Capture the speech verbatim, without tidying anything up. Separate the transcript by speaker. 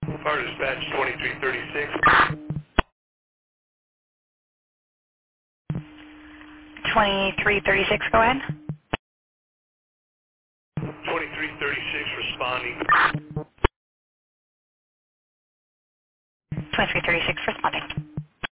Speaker 1: Fire dispatch twenty-three thirty-six.
Speaker 2: twenty-three thirty-six, go ahead.
Speaker 1: twenty-three thirty-six responding.
Speaker 2: twenty-three thirty-six responding.